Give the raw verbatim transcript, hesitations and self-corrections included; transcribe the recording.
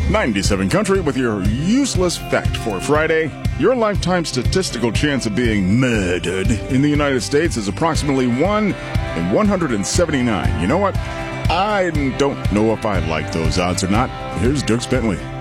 ninety-seven Country with your useless fact for Friday. Your lifetime statistical chance of being murdered in the United States is approximately one in one hundred seventy-nine. You know what? I don't know if I like those odds or not. Here's Dierks Bentley.